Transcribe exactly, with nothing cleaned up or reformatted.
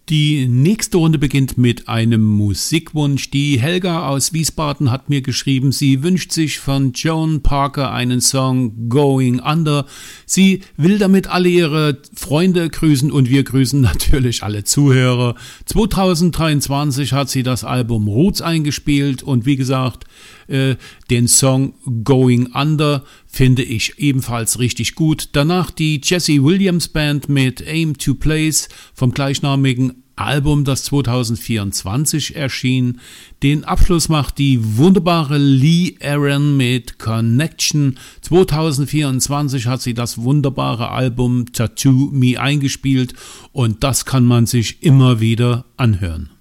Die nächste Runde beginnt mit einem Musikwunsch. Die Helga aus Wiesbaden hat mir geschrieben, sie wünscht sich von Joan Parker einen Song Going Under. Sie will damit alle ihre Freunde grüßen und wir grüßen natürlich alle Zuhörer. zwanzig dreiundzwanzig hat sie das Album Roots eingespielt und wie gesagt, äh, den Song Going Under finde ich ebenfalls richtig gut. Danach die Jesse Williams Band mit Aim to Place vom gleichnamigen Album, das zwanzig vierundzwanzig erschien. Den Abschluss macht die wunderbare Lee Aaron mit Connection. zwanzig vierundzwanzig hat sie das wunderbare Album Tattoo Me eingespielt und das kann man sich immer wieder anhören.